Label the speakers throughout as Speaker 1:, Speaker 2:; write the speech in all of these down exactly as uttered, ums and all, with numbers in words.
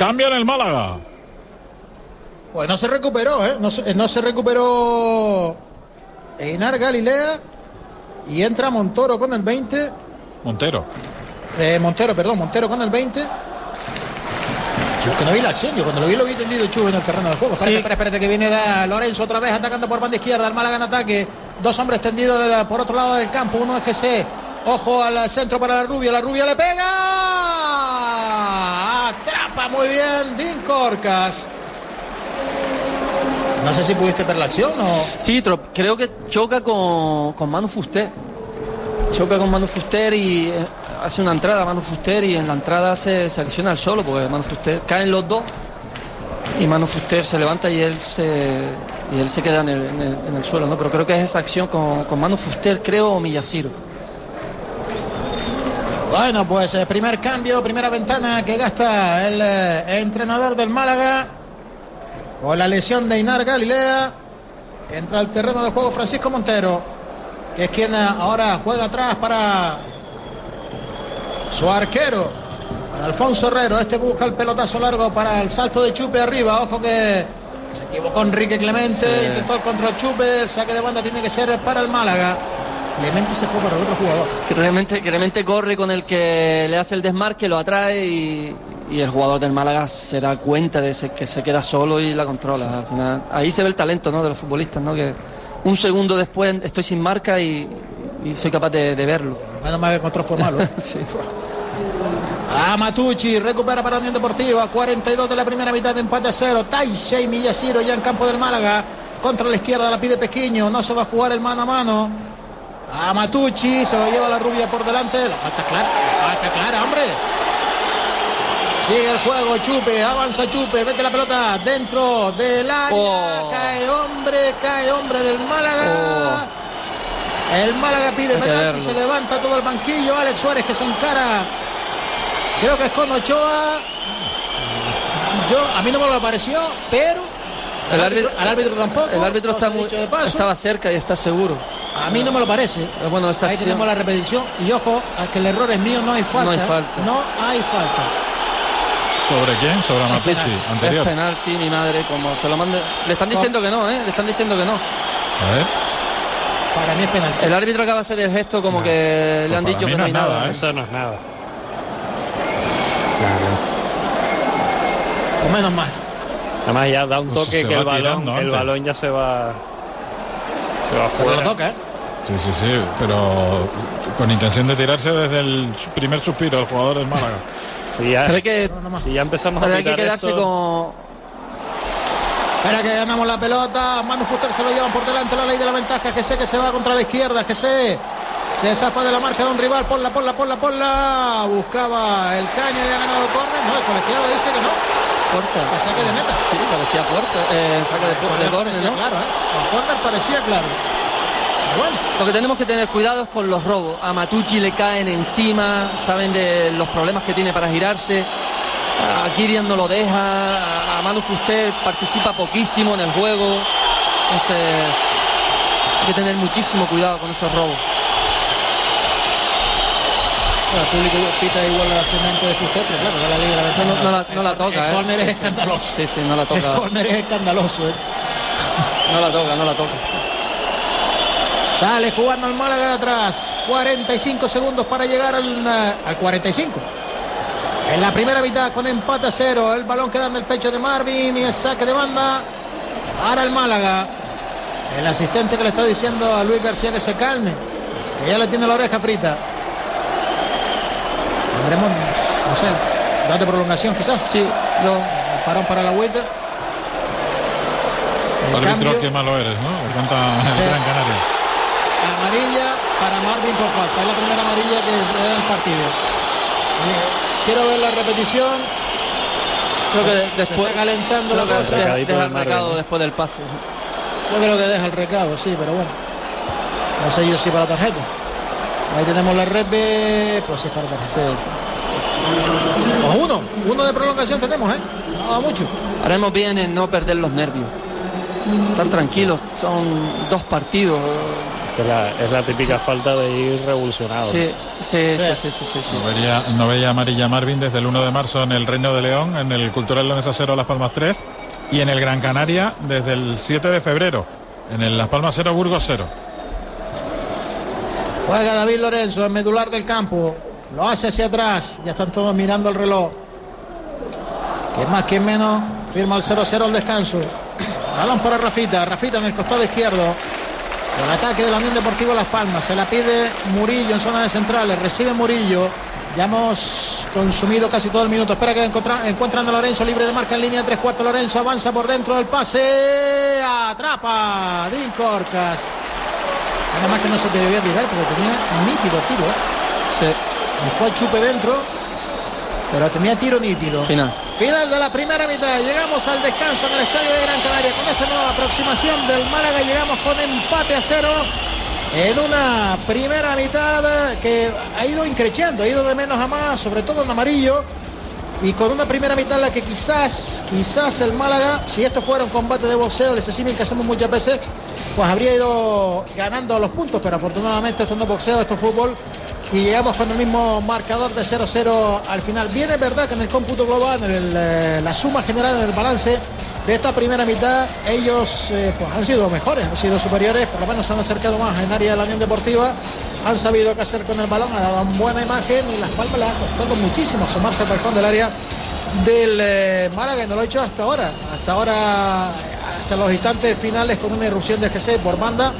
Speaker 1: Cambia en el Málaga.
Speaker 2: Pues no se recuperó, ¿eh? No se, no se recuperó Einar Galilea. Y entra Montoro con el veinte.
Speaker 1: Montero.
Speaker 2: Eh, Montero, perdón, Montero con el veinte. Yo que no vi la acción, yo cuando lo vi lo vi tendido Chuve en el terreno del juego. Espérate,
Speaker 3: Sí.
Speaker 2: espérate, espérate, que viene da Lorenzo otra vez atacando por banda izquierda. El Málaga en ataque. Dos hombres tendidos de, por otro lado del campo. Uno es G C. Ojo al centro para la Rubia. La Rubia le pega. Atrapa muy bien Dean Corcas. No sé si pudiste ver la acción o...
Speaker 3: Sí, tro- creo que choca con, con Manu Fuster. Choca con Manu Fuster y eh, hace una entrada a Manu Fuster y en la entrada se, se lesiona el solo porque Manu Fuster caen los dos y Manu Fuster se levanta y él se y él se queda en el, en el, en el suelo, ¿no? Pero creo que es esa acción con, con Manu Fuster, creo, o Millaciro.
Speaker 2: Bueno, pues eh, primer cambio, primera ventana que gasta el eh, entrenador del Málaga con la lesión de Einar Galilea. Entra al terreno de juego Francisco Montero, que es quien eh, ahora juega atrás para su arquero, para Alfonso Herrero. Este busca el pelotazo largo para el salto de Chupe arriba. Ojo que se equivocó Enrique Clemente,
Speaker 3: Sí.
Speaker 2: intentó el control Chupe, el saque de banda tiene que ser para el Málaga. Clemente se fue para el otro jugador.
Speaker 3: Que realmente, que realmente corre con el que le hace el desmarque, lo atrae y, y el jugador del Málaga se da cuenta de ese, que se queda solo y la controla. Al final, ahí se ve el talento, ¿no?, de los futbolistas, ¿no? Que un segundo después estoy sin marca y, y soy capaz de, de verlo.
Speaker 2: Menos mal que encontró formal, ¿eh?
Speaker 3: Sí.
Speaker 2: A Matucci, recupera para Unión Deportiva, cuarenta y dos de la primera mitad de empate a cero. Taisei Millaciro ya en campo del Málaga, contra la izquierda la pide Pequeño, no se va a jugar el mano a mano. A Matucci, se lo lleva la Rubia por delante, la falta clara, la falta clara, hombre. Sigue el juego, Chupe, avanza Chupe, mete la pelota dentro del área,
Speaker 3: Oh.
Speaker 2: cae hombre, cae hombre del Málaga. El Málaga pide
Speaker 3: Hay que
Speaker 2: penalti,
Speaker 3: verlo.
Speaker 2: se levanta todo el banquillo. Alex Suárez que se encara, creo que es con Ochoa. Yo, a mí no me lo pareció, pero
Speaker 3: El
Speaker 2: al
Speaker 3: árbitro,
Speaker 2: al árbitro tampoco.
Speaker 3: El árbitro está
Speaker 2: todo
Speaker 3: muy,
Speaker 2: dicho de paso.
Speaker 3: estaba cerca y está seguro.
Speaker 2: A mí no me lo parece.
Speaker 3: Pero bueno, esa
Speaker 2: Ahí
Speaker 3: acción-
Speaker 2: tenemos la repetición. Y ojo, a que el error es mío, no hay falta.
Speaker 3: No hay
Speaker 2: ¿eh?
Speaker 3: falta.
Speaker 2: No hay falta.
Speaker 1: ¿Sobre quién? Sobre Matucci,
Speaker 2: penalti.
Speaker 1: anterior.
Speaker 3: Es penalti, mi madre, como se lo mande. Le están diciendo que no, ¿eh? Le están diciendo que no.
Speaker 1: A ver.
Speaker 2: Para mí es penalti.
Speaker 3: El árbitro acaba de hacer el gesto como que le
Speaker 1: Pues
Speaker 3: han
Speaker 1: para
Speaker 3: dicho
Speaker 1: mí
Speaker 3: que
Speaker 1: no
Speaker 3: no hay
Speaker 1: es nada,
Speaker 3: nada.
Speaker 1: ¿eh?
Speaker 4: Eso no es nada.
Speaker 2: Pues menos mal.
Speaker 4: Además ya da un
Speaker 1: Pues
Speaker 4: toque
Speaker 1: se
Speaker 4: que
Speaker 1: va
Speaker 4: el balón,
Speaker 1: tirando
Speaker 4: el
Speaker 1: antes.
Speaker 4: balón ya se va se va
Speaker 2: Pero lo
Speaker 4: fuera.
Speaker 2: toca, ¿eh?
Speaker 1: Sí, sí, sí, pero con intención de tirarse desde el primer suspiro el jugador del Málaga.
Speaker 4: Si ya,
Speaker 3: Pero hay que,
Speaker 2: No, no más.
Speaker 4: si ya empezamos
Speaker 3: pero
Speaker 4: a
Speaker 3: hay que
Speaker 4: pitar
Speaker 3: quedarse
Speaker 4: esto,
Speaker 3: con.
Speaker 2: Espera que ganamos la pelota. Manu Fuster se lo llevan por delante. La ley de la ventaja. Que sé que se va contra la izquierda. Que sé. Se zafa de la marca de un rival. Ponla, ponla, ponla, ponla. Buscaba el caño y ha ganado córner. No, el colegiado dice que no.
Speaker 3: Corta.
Speaker 2: Que saque de meta.
Speaker 3: Sí, parecía puerta. Eh, saque de,
Speaker 2: El córner
Speaker 3: de córner,
Speaker 2: parecía
Speaker 3: ¿no?
Speaker 2: claro, ¿eh? El córner parecía claro. Pero bueno.
Speaker 3: Lo que tenemos que tener cuidado es con los robos. A Matucci le caen encima, saben de los problemas que tiene para girarse. A Kirian no lo deja. A Manu Fuster participa poquísimo en el juego. Entonces hay que tener muchísimo cuidado con esos robos.
Speaker 2: El público pita igual la accidente de Fuster, pero claro, da la ley de la ventaja.
Speaker 3: No, no la, no la toca.
Speaker 2: El
Speaker 3: ¿eh?
Speaker 2: córner
Speaker 3: Sí,
Speaker 2: es
Speaker 3: sí.
Speaker 2: escandaloso.
Speaker 3: Sí, sí, no la
Speaker 2: El
Speaker 3: toca.
Speaker 2: córner es escandaloso, ¿eh?
Speaker 3: No la toca, no la toca.
Speaker 2: Sale jugando al Málaga de atrás. cuarenta y cinco segundos para llegar al, al cuarenta y cinco. En la primera mitad con empate a cero. El balón queda en el pecho de Marvin y el saque de banda para el Málaga. El asistente que le está diciendo a Luis García que se calme, que ya le tiene la oreja frita. Tendremos, no sé, dos de prolongación quizás.
Speaker 3: Sí, no.
Speaker 2: El parón para la agüita. El
Speaker 1: Árbitro,
Speaker 2: cambio.
Speaker 1: qué malo eres, ¿no? Me encanta el
Speaker 2: Sí.
Speaker 1: Gran Canaria.
Speaker 2: Amarilla para Marvin por falta. Es la primera amarilla que da el partido. Eh, Quiero ver la repetición.
Speaker 3: Creo que
Speaker 2: Se
Speaker 3: después.
Speaker 2: está calentando
Speaker 3: creo
Speaker 2: la
Speaker 3: que
Speaker 2: cosa.
Speaker 3: deja,
Speaker 4: Recadito
Speaker 3: deja
Speaker 4: del
Speaker 3: el
Speaker 4: Marvin,
Speaker 3: recado
Speaker 4: ¿no?
Speaker 3: después del pase.
Speaker 2: Yo creo que deja el recado, sí, pero bueno. No sé yo si para tarjeta. Ahí tenemos la red B, pues es para tarjeta.
Speaker 3: Sí, sí.
Speaker 2: Pues uno, uno de prolongación tenemos, ¿eh? No da mucho.
Speaker 3: Haremos bien en no perder los nervios. estar tranquilos, son dos partidos.
Speaker 4: Que la, es la típica sí. falta de ir revolucionado.
Speaker 3: Sí, sí, sí, sí, sí, sí, sí.
Speaker 1: No veía, no veía amarilla Marvin desde el uno de marzo en el Reino de León, en el Cultural Leonesa cero, Las Palmas tres, y en el Gran Canaria desde el siete de febrero, en el Las Palmas cero, Burgos cero.
Speaker 2: Juega David Lorenzo en medular del campo, lo hace hacia atrás, ya están todos mirando el reloj. Que más que menos, firma el cero cero al descanso. Balón para Rafita, Rafita en el costado izquierdo. El ataque de la Unión Deportiva Las Palmas, se la pide Murillo en zona de centrales, recibe Murillo. Ya hemos consumido casi todo el minuto. Espera que encuentra, encuentran a Lorenzo libre de marca en línea tres cuartos. Lorenzo avanza por dentro del pase, atrapa Dean Corcas. Nada más que no se te debía tirar porque tenía nítido tiro.
Speaker 3: Sí.
Speaker 2: Buscó el chupe dentro, pero tenía tiro nítido.
Speaker 3: Final.
Speaker 2: Final de la primera mitad. Llegamos al descanso en el estadio de Gran Canaria. Con esta nueva aproximación del Málaga llegamos con empate a cero en una primera mitad que ha ido increciendo, ha ido de menos a más, sobre todo en amarillo. Y con una primera mitad en la que quizás, quizás el Málaga, si esto fuera un combate de boxeo, ese símil que hacemos muchas veces, pues habría ido ganando los puntos. Pero afortunadamente esto no es boxeo, esto es fútbol. Y llegamos con el mismo marcador de cero cero al final. Bien, es verdad que en el cómputo global, en el, eh, la suma general del balance de esta primera mitad, ellos eh, pues han sido mejores, han sido superiores, por lo menos se han acercado más en área de la Unión Deportiva, han sabido qué hacer con el balón, ha dado una buena imagen y Las Palmas le ha costado muchísimo asomarse al balcón del área del eh, Málaga, y no lo ha hecho hasta ahora, hasta ahora, hasta los instantes finales, con una irrupción de G C por banda.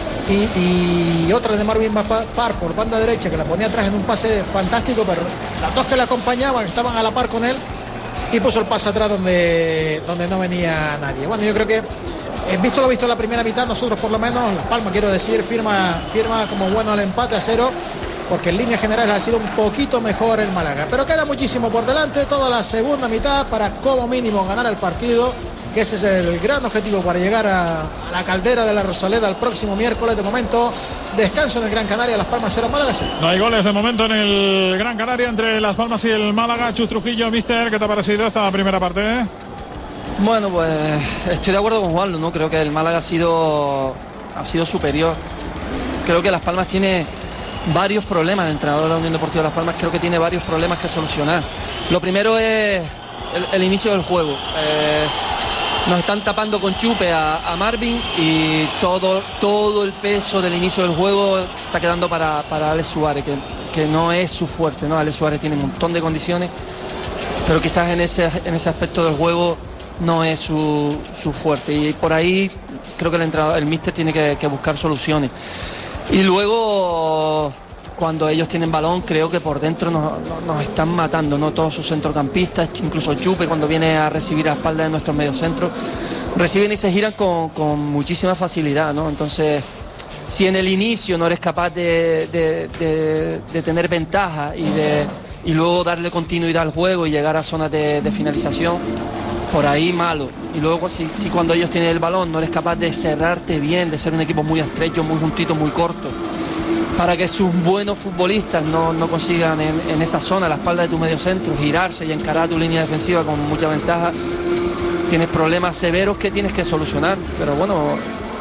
Speaker 2: Y, y otra de Marvin Par por banda derecha, que la ponía atrás en un pase fantástico, pero las dos que le acompañaban estaban a la par con él y puso el pase atrás donde, donde no venía nadie. Bueno, yo creo que eh, visto lo visto en la primera mitad, nosotros por lo menos, Las Palmas quiero decir, firma, firma como bueno el empate a cero, porque en líneas generales ha sido un poquito mejor el Málaga, pero queda muchísimo por delante, toda la segunda mitad para como mínimo ganar el partido, que ese es el gran objetivo para llegar a, a la caldera de la Rosaleda el próximo miércoles. De momento, descanso en el Gran Canaria, Las Palmas cero, Málaga cero.
Speaker 1: No hay goles de momento en el Gran Canaria entre Las Palmas y el Málaga. Chus Trujillo, mister, ¿qué te ha parecido esta primera parte?
Speaker 3: Bueno, pues estoy de acuerdo con Juanlo, ¿no? Creo que el Málaga ha sido, ha sido superior. Creo que Las Palmas tiene varios problemas, el entrenador de la Unión Deportiva Las Palmas creo que tiene varios problemas que solucionar. Lo primero es el, el inicio del juego. Eh, Nos están tapando con chupe a, a Marvin y todo, todo el peso del inicio del juego está quedando para, para Alex Suárez, que, que no es su fuerte, ¿no? Alex Suárez tiene un montón de condiciones, pero quizás en ese, en ese aspecto del juego no es su, su fuerte. Y por ahí creo que el entrenador, el míster tiene que, que buscar soluciones. Y luego, cuando ellos tienen balón, creo que por dentro nos, nos están matando, ¿no? Todos sus centrocampistas, incluso Chupe cuando viene a recibir a espaldas de nuestros mediocentros, reciben y se giran con, con muchísima facilidad, ¿no? Entonces, si en el inicio no eres capaz de, de, de, de tener ventaja y, de, y luego darle continuidad al juego y llegar a zonas de, de finalización, por ahí malo. Y luego si, si cuando ellos tienen el balón no eres capaz de cerrarte bien, de ser un equipo muy estrecho, muy juntito, muy corto, para que sus buenos futbolistas no, no consigan en, en esa zona, a la espalda de tu mediocentro, girarse y encarar tu línea defensiva con mucha ventaja, tienes problemas severos que tienes que solucionar. Pero bueno,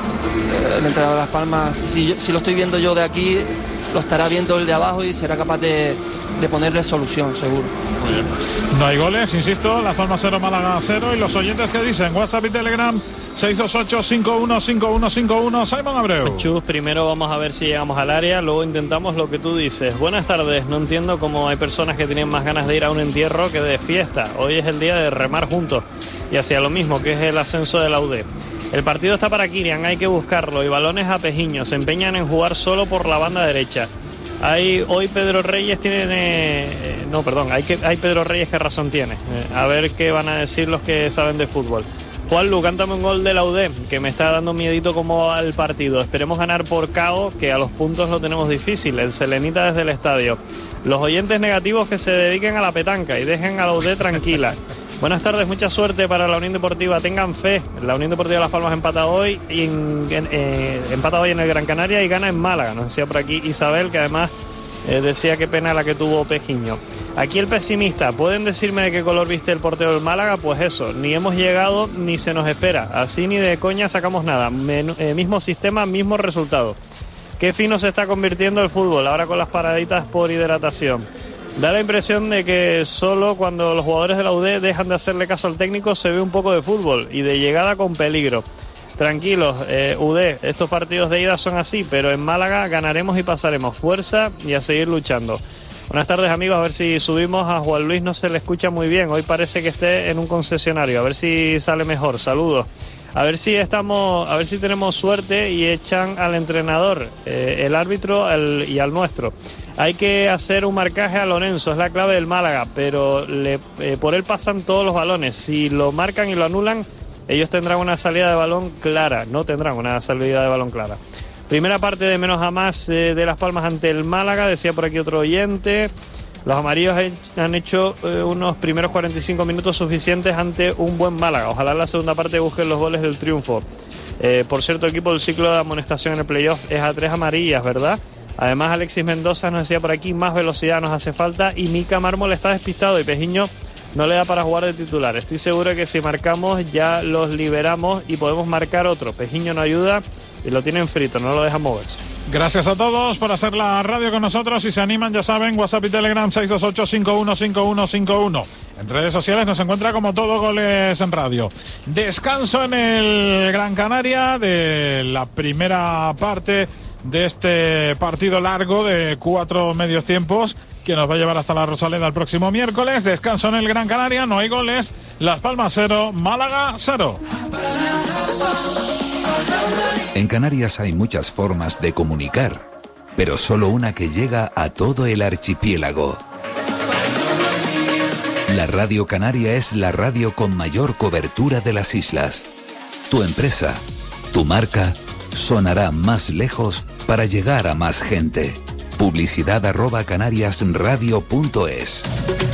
Speaker 3: el entrenador de Las Palmas, si, si lo estoy viendo yo de aquí, lo estará viendo el de abajo y será capaz de, de ponerle solución, seguro.
Speaker 1: Muy bien. No hay goles, insisto, Las Palmas cero, Málaga cero. Y los oyentes que dicen, WhatsApp y Telegram, seis dos ocho, cinco uno cinco uno cinco uno. Simon Abreu.
Speaker 4: Chus, primero vamos a ver si llegamos al área, luego intentamos lo que tú dices. Buenas tardes, no entiendo cómo hay personas que tienen más ganas de ir a un entierro que de fiesta. Hoy es el día de remar juntos y hacia lo mismo, que es el ascenso de la U D. El partido está para Kirian, hay que buscarlo, y balones a Pejiño, se empeñan en jugar solo por la banda derecha. Hay, hoy Pedro Reyes tiene... Eh, no, perdón, hay, que, hay Pedro Reyes que razón tiene. Eh, a ver qué van a decir los que saben de fútbol. Juanlu, cántame un gol de la U D, que me está dando miedito como al partido. Esperemos ganar por K O, que a los puntos lo tenemos difícil. El Selenita desde el estadio. Los oyentes negativos que se dediquen a la petanca y dejen a la U D tranquila. Buenas tardes, mucha suerte para la Unión Deportiva. Tengan fe. La Unión Deportiva de Las Palmas empata hoy, y en, en, eh, empata hoy en el Gran Canaria y gana en Málaga. Nos decía por aquí Isabel, que además Eh, decía qué pena la que tuvo Pejiño. Aquí el pesimista, ¿pueden decirme de qué color viste el portero del Málaga? Pues eso, ni hemos llegado ni se nos espera. Así ni de coña sacamos nada. Men- eh, mismo sistema, mismo resultado. Qué fino se está convirtiendo el fútbol, ahora con las paraditas por hidratación. Da la impresión de que solo cuando los jugadores de la U D dejan de hacerle caso al técnico se ve un poco de fútbol y de llegada con peligro. Tranquilos, eh, U D, estos partidos de ida son así, pero en Málaga ganaremos y pasaremos. Fuerza y a seguir luchando. Buenas tardes, amigos, a ver si subimos a Juan Luis, no se le escucha muy bien. Hoy parece que esté en un concesionario, a ver si sale mejor. Saludos. A ver si estamos, a ver si tenemos suerte y echan al entrenador, eh, el árbitro el, y al nuestro. Hay que hacer un marcaje a Lorenzo, es la clave del Málaga, pero le, eh, por él pasan todos los balones. Si lo marcan y lo anulan, ellos tendrán una salida de balón clara, no tendrán una salida de balón clara. Primera parte de menos a más eh, de Las Palmas ante el Málaga, decía por aquí otro oyente. Los amarillos han hecho eh, unos primeros cuarenta y cinco minutos suficientes ante un buen Málaga. Ojalá en la segunda parte busquen los goles del triunfo. Eh, por cierto, el equipo del ciclo de amonestación en el playoff es a tres amarillas, ¿verdad? Además, Alexis Mendoza nos decía por aquí, más velocidad nos hace falta y Mica Mármol está despistado y Pejiño no le da para jugar de titular. Estoy seguro de que si marcamos ya los liberamos y podemos marcar otro. Pejiño no ayuda y lo tienen frito, no lo dejan moverse.
Speaker 1: Gracias a todos por hacer la radio con nosotros. Si se animan, ya saben, WhatsApp y Telegram seis dos ocho, cinco uno cinco uno cinco uno. En redes sociales nos encuentra como Todo Goles en Radio. Descanso en el Gran Canaria de la primera parte de este partido largo de cuatro medios tiempos que nos va a llevar hasta la Rosaleda el próximo miércoles. Descanso en el Gran Canaria, no hay goles. Las Palmas cero, Málaga cero.
Speaker 5: En Canarias hay muchas formas de comunicar, pero solo una que llega a todo el archipiélago. La Radio Canaria es la radio con mayor cobertura de las islas. Tu empresa, tu marca, sonará más lejos para llegar a más gente. Publicidad arroba canariasradio punto es.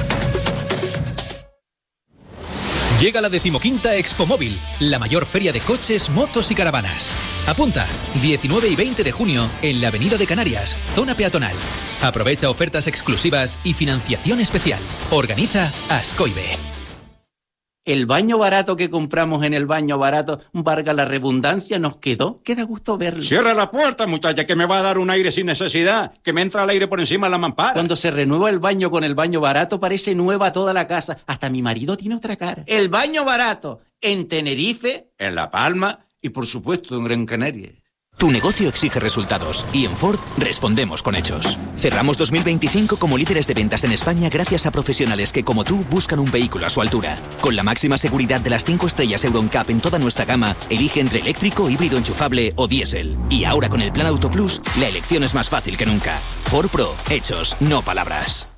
Speaker 6: Llega la decimoquinta Expo Móvil, la mayor feria de coches, motos y caravanas. Apunta, diecinueve y veinte de junio, en la Avenida de Canarias, zona peatonal. Aprovecha ofertas exclusivas y financiación especial. Organiza Ascoibe.
Speaker 7: El baño barato que compramos en el baño barato, valga la redundancia, nos quedó. Queda gusto verlo.
Speaker 8: Cierra la puerta, muchacha, que me va a dar un aire sin necesidad. Que me entra el aire por encima de la mampara.
Speaker 7: Cuando se renueva el baño con el baño barato, parece nueva toda la casa. Hasta mi marido tiene otra cara. El baño barato, en Tenerife, en La Palma y, por supuesto, en Gran Canaria.
Speaker 9: Tu negocio exige resultados y en Ford respondemos con hechos. Cerramos dos mil veinticinco como líderes de ventas en España gracias a profesionales que, como tú, buscan un vehículo a su altura. Con la máxima seguridad de las cinco estrellas Euro N C A P en toda nuestra gama, elige entre eléctrico, híbrido enchufable o diésel. Y ahora con el Plan Auto Plus, la elección es más fácil que nunca. Ford Pro, hechos, no palabras.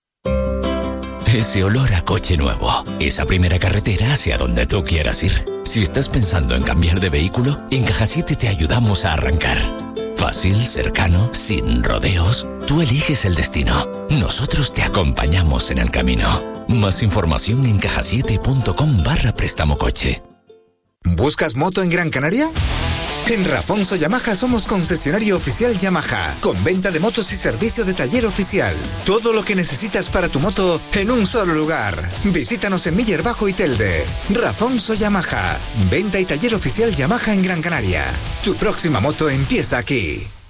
Speaker 10: Ese olor a coche nuevo, esa primera carretera hacia donde tú quieras ir. Si estás pensando en cambiar de vehículo, en Caja siete te ayudamos a arrancar. Fácil, cercano, sin rodeos. Tú eliges el destino. Nosotros te acompañamos en el camino. Más información en cajasiete punto com barra préstamo coche.
Speaker 11: ¿Buscas moto en Gran Canaria? En Rafonso Yamaha somos concesionario oficial Yamaha, con venta de motos y servicio de taller oficial. Todo lo que necesitas para tu moto en un solo lugar. Visítanos en Miller Bajo y Telde. Rafonso Yamaha, venta y taller oficial Yamaha en Gran Canaria. Tu próxima moto empieza aquí.